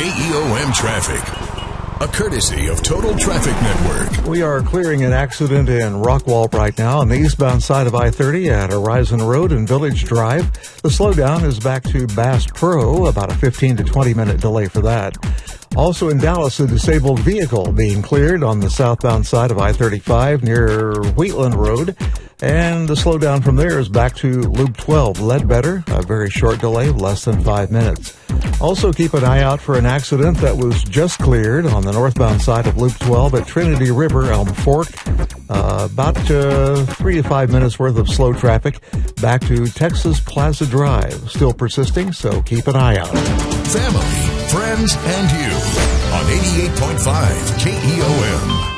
KEOM traffic. A courtesy of Total Traffic Network. We are clearing an accident in Rockwall right now on the eastbound side of I-30 at Horizon Road and Village Drive. The slowdown is back to Bass Pro, about a 15 to 20 minute delay for that. Also in Dallas, a disabled vehicle being cleared on the southbound side of I-35 near Wheatland Road. And the slowdown from there is back to Loop 12, Ledbetter, a very short delay of less than 5 minutes. Also keep an eye out for an accident that was just cleared on the northbound side of Loop 12 at Trinity River, Elm Fork. About 3 to 5 minutes worth of slow traffic back to Texas Plaza Drive. Still persisting, so keep an eye out. Family, friends, and you on 88.5 KEOM.